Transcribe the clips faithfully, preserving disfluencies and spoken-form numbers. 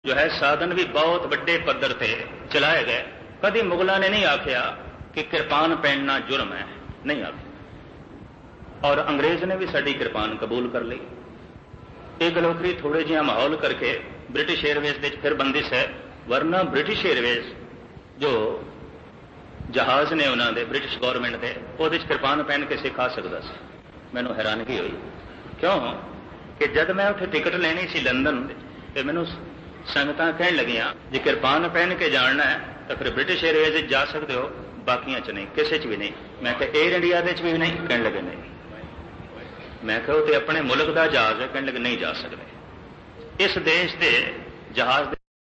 जो है साधन भी बहुत बड़े पद्धर से चलाए गए। कभी मुगलों ने नहीं आख्या कि किरपान पहनना जुर्म है, नहीं आख्या। और अंग्रेज ने भी साड़ी किरपान कबूल कर ली। एक गलोखरी थोड़े जिहा माहौल करके ब्रिटिश एयरवेज के फिर बंदिश है, वरना ब्रिटिश एयरवेज जो जहाज ने उन्होंने ब्रिटिश गौरमेंट के वो किरपान पहन के सिखा सकता सी। मैनू हैरानगी हुई, क्यों कि जब मैं उत्थे टिकट लेनी सी लंदन, तो मैनू संगत कह लगियां जे किरपान पहन के जाना है तो फिर ब्रिटिश एयरवेज जा सकते हो, बाकियां च नहीं, किसी च भी नहीं। मैं कहा एयर इंडिया दे च भी नहीं, कह लगे नहीं। मैं कहा वो अपने मुल्क का जहाज है, कह लगे नहीं जा सकते। इस देश के जहाज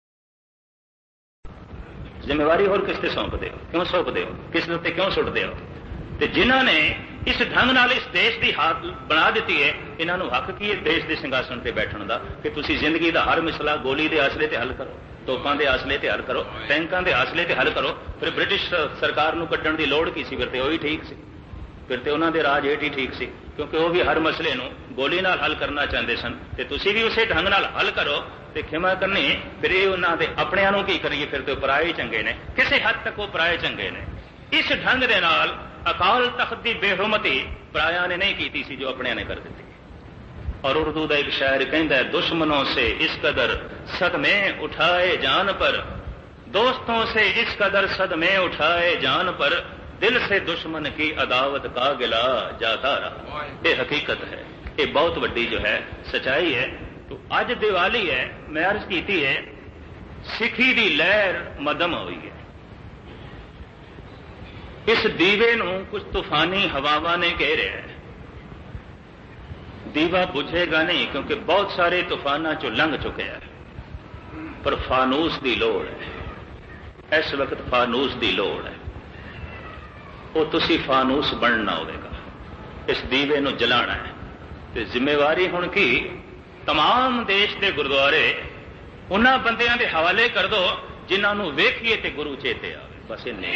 जिम्मेवारी होर किसते सौंपते हो, क्यों सौंपते हो, किस उत्ते क्यों सुटते हो? तो जिन्होंने इस ढंग नाल इस देश की हाथ बना दी है, इन्हों हक की है देश के सिंघासन से बैठने का कि तुसी जिंदगी का हर मसला गोली के आसले ते हल करो, तोपां के आसले ते हल करो, टैंकां के आसले ते हल करो। फिर ब्रिटिश सरकार नूं कड्ढण की लोड़ की सी? फिर तो वही ठीक सी, फिर तो उन्होंने राज हेठ ही ठीक सी, क्योंकि वह भी हर मसले नूं गोली नाल हल करना चाहते सन। तो तुसी भी उसे ढंग नाल हल करो तो खिमा करनी। फिर ये उन्होंने अपनिਆਂ नूं की करिए, फिर तो पराए चंगे ने, किसी हद तक वो पराए चंगे ने। इस ढंग के नाल अकाल तख्त की बेहुरमती पराया ने नहीं की सी, जो अपने ने कर दी। और उर्दू का एक शायर कहता है, दुश्मनों से इस कदर सदमे उठाए जान पर, दोस्तों से इस कदर सदमे उठाए जान पर, दिल से दुश्मन की अदावत का गिला जाता रहा। ये हकीकत है, ये बहुत बड़ी जो है सच्चाई है। तो अज दिवाली है, मैं अर्ज की है, सिखी की लहर मदम हुई है। इस दीवे नूं कुछ तूफानी हवावां ने घेर है। दीवा बुझेगा नहीं, क्योंकि बहुत सारे तूफाना चो लंघ चुके हैं, पर फानूस की लोड़ है। इस वक्त फानूस की लोड़ है, वो तुसी फानूस बनना होगा, इस दीवे नूं जलाना है। तो जिम्मेवारी हुण की तमाम देश के गुरुद्वारे उन्हां बंदियां दे हवाले कर दो जिन्हां नूं वेखीए ते गुरु चेते आवे। बस इन्नी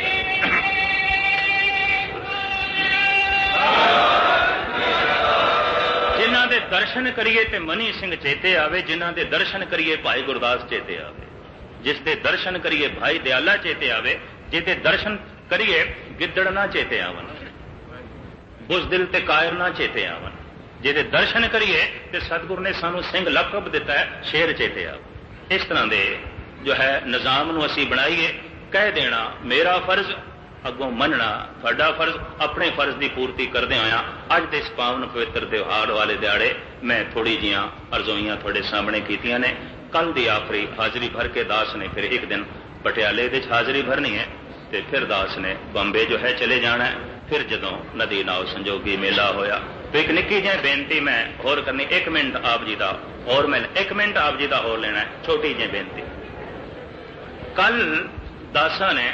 जिन्हां दे दर्शन करिए ते मनी सिंह चेते आवे, जिन्हां दे दर्शन करिए भाई गुरदास चेते आवे, जिस दे दर्शन करिए भाई दयाला चेते आवे, जिहदे दर्शन करिए गिद्दड़ ना चेते आवन, बुज़दिल ते कायर ना चेते आवन, जिहदे दर्शन करिए ते सतगुरु ने सानू सिंह लकब दिता है, शेर चेते आवे। इस तरह के जो है निजाम नूं असीं बनाईए। कह देना मेरा फर्ज, अगों मनना तुहाडा फर्ज। अपने फर्ज की पूर्ति करदे होया अज दे इस पावन पवित्र त्योहार वाले दिहाड़े मैं थोड़ी जिहियां अर्जोइयां तुहाडे सामने कीतियां ने। कल दी आखिरी हाजरी भर के दास ने फिर एक दिन पटियाले दे हाजरी भरनी है, तो फिर दास ने बंबे जो है चले जाना है। फिर जदों नदी नाव संजोगी मेला होया, तो एक निक्की जी बेनती मैं होर करनी, एक मिनट आप जी का और मैं एक मिनट आप जी का होर लेना है, छोटी जी बेनती। कल दासा ने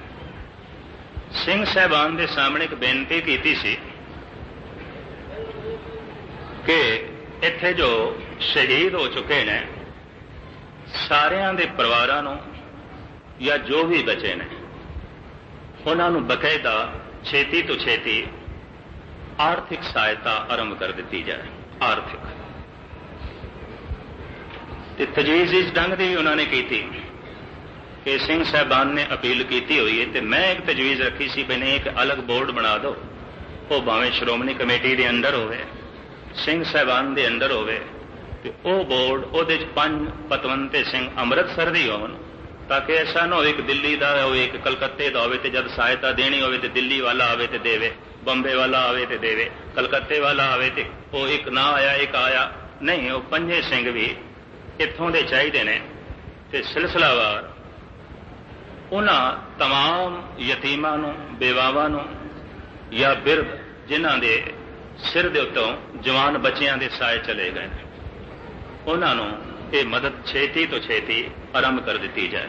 सिंह साहबान के सामने एक बेनती की सी कि इत्थे जो शहीद हो चुके हैं सारियां दे परिवारां नूं या जो भी बचे ने उन्होंने बकायदा छेती तो छेती आर्थिक सहायता आरंभ कर दी जाए। आर्थिक तजवीज़ इस ढंग की भी उन्होंने की थी कि सिंह साहबान ने अपील की हुई है, तो मैं एक तजवीज़ रखी सी भी नहीं एक अलग बोर्ड बना दो, वो भावें श्रोमणी कमेटी के अंडर होवे, सिंह साहबान के अंडर होवे, तो वो बोर्ड वो पंज पतवंते सिंह अमृतसर दी होवन, ताकि ऐसा ना हो एक दिल्ली का हो एक कलकत्ते का हो, जब सहायता देनी हो तो दिल्ली वाला आवे तो देवे, बंबे वाला आवे तो देवे, कलकत्ते वाला आवे तो वो एक ना आया एक आया नहीं। वो पंजे सिंह भी इत्थों के चाहिए ने, तो सिलसिलावार उन्हां तमाम यतीमां नूं बेवावां नूं या बिरध जिन्हां दे सिर दे उत्तों जवान बच्चियां दे साए चले गए, उन्हां नूं ये मदद छेती तो छेती आरंभ कर दी जाए।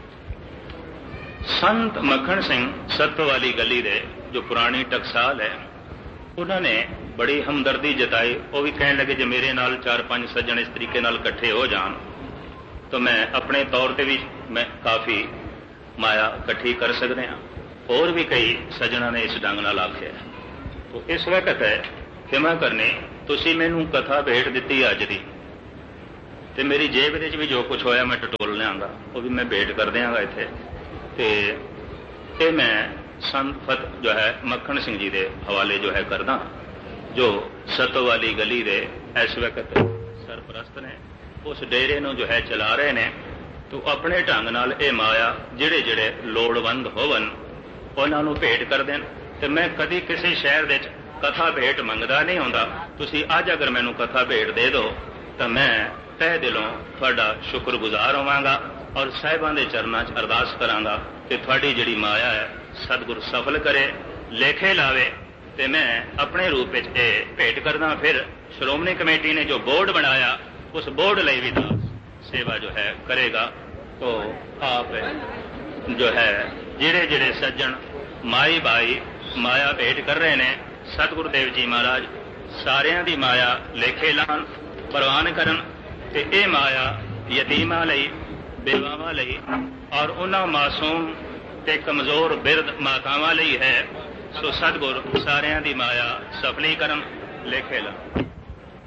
संत मक्खण सिंह सत्व वाली गली दे जो पुरानी टकसाल है, उन्होंने बड़ी हमदर्दी जताई। वो भी कहने लगे जो मेरे नाल चार पांच सज्जन इस तरीके नाल इकट्ठे हो जान तो मैं अपने तौर पर भी मैं काफ़ी माया इकट्ठी कर सकते हैं। और भी कई सज्जना ने इस ढंग नाल आख्या। तो इस वक्त है कि मैं करने तुसी मैनू कथा भेट दी अज दी, ਤੇ ਮੇਰੀ ਜੇਬ ਦੇ ਵਿੱਚ ਵੀ ਜੋ ਕੁਝ ਹੋਇਆ ਮੈਂ ਟਟੋਲ ਲਿਆਂਗਾ, ਉਹ ਵੀ ਮੈਂ ਭੇਟ ਕਰ ਦਿਆਂਗਾ ਇੱਥੇ। ਤੇ ਇਹ ਮੈਂ ਸੰਤ ਫਤ ਜੋ ਹੈ ਮੱਖਣ ਸਿੰਘ ਜੀ ਦੇ ਹਵਾਲੇ ਜੋ ਹੈ ਕਰਦਾ, ਜੋ ਸਤੋ ਵਾਲੀ ਗਲੀ ਦੇ ਇਸ ਵਕਤ ਸਰਪ੍ਰਸਤ ਨੇ, ਉਸ ਡੇਰੇ ਨੂੰ ਜੋ ਹੈ ਚਲਾ ਰਹੇ ਨੇ। ਤੋ ਆਪਣੇ ਢੰਗ ਨਾਲ ਇਹ ਮਾਇਆ ਜਿਹੜੇ ਜਿਹੜੇ ਲੋੜਵੰਦ ਹੋਵਨ ਉਹਨਾਂ ਨੂੰ ਭੇਟ ਕਰ ਦੇਣ। ਤੇ ਮੈਂ ਕਦੀ ਕਿਸੇ ਸ਼ਹਿਰ ਦੇ ਵਿੱਚ ਕਥਾ ਭੇਟ ਮੰਗਦਾ ਨਹੀਂ ਹੁੰਦਾ। ਤੁਸੀਂ ਅੱਜ ਅਗਰ ਮੈਨੂੰ ਕਥਾ ਭੇਟ ਦੇ ਦਿਓ ਤਾਂ ਮੈਂ ਤਹਿ ਦਿਲੋਂ ਤੁਹਾਡਾ ਸ਼ੁਕਰਗੁਜ਼ਾਰ ਹੋਵਾਂਗਾ ਔਰ ਸਾਹਿਬਾਂ ਦੇ ਚਰਨਾਂ 'ਚ ਅਰਦਾਸ ਕਰਾਂਗਾ ਕਿ ਤੁਹਾਡੀ ਜਿਹੜੀ ਮਾਇਆ ਹੈ ਸਤਿਗੁਰ ਸਫਲ ਕਰੇ, ਲੇਖੇ ਲਾਵੇ। ਤੇ ਮੈਂ ਆਪਣੇ ਰੂਪ ਵਿੱਚ ਇਹ ਭੇਟ ਕਰਦਾ। ਫਿਰ ਸ਼੍ਰੋਮਣੀ ਕਮੇਟੀ ਨੇ ਜੋ ਬੋਰਡ ਬਣਾਇਆ ਉਸ ਬੋਰਡ ਲਈ ਵੀ ਦਾਸ ਸੇਵਾ ਜੋ ਹੈ ਕਰੇਗਾ। तो आप जो है ਜਿਹੜੇ ਜਿਹੜੇ ਸੱਜਣ ਮਾਈ ਬਾਈ ਮਾਇਆ ਭੇਟ ਕਰ ਰਹੇ ਨੇ, ਸਤਿਗੁਰਦੇਵ ਜੀ ਮਹਾਰਾਜ ਸਾਰਿਆਂ ਦੀ ਮਾਇਆ ਲੇਖੇ ਲਾਣ, ਪ੍ਰਵਾਨ ਕਰਨ। ਤੇ ਇਹ ਮਾਇਆ ਯਤੀਮਾਂ ਲਈ, ਬੇਵਾਵਾਂ ਲਈ ਔਰ ਉਹਨਾਂ ਮਾਸੂਮ ਤੇ ਕਮਜ਼ੋਰ ਬਿਰਧ ਮਾਤਾਵਾਂ ਲਈ ਹੈ। ਸੋ ਸਤਿਗੁਰ ਸਾਰਿਆਂ ਦੀ ਮਾਇਆ ਸਫਲੀ ਕਰਨ, ਲੇਖੇ ਲਾਣ।